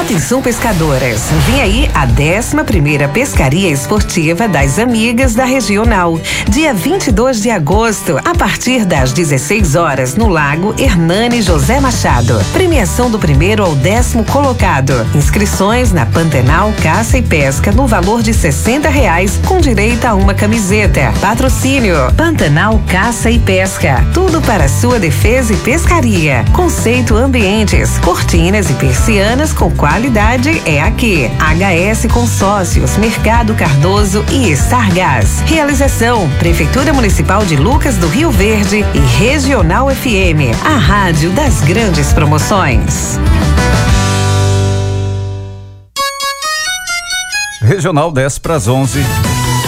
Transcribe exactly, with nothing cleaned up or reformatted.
Atenção pescadoras, vem aí a décima primeira pescaria esportiva das amigas da Regional, dia vinte e dois de agosto, a partir das dezesseis horas, no Lago Hernani José Machado. Premiação do primeiro ao décimo colocado. Inscrições na Pantanal Caça e Pesca no valor de sessenta reais, com direito a uma camiseta. Patrocínio Pantanal Caça e Pesca, tudo para sua defesa e pescaria. Conceito Ambientes, cortinas e persianas com qualidade é aqui. H S Consórcios, Mercado Cardoso e Stargás. Realização Prefeitura Municipal de Lucas do Rio Verde e Regional F M, a rádio das grandes promoções. Regional dez para as onze.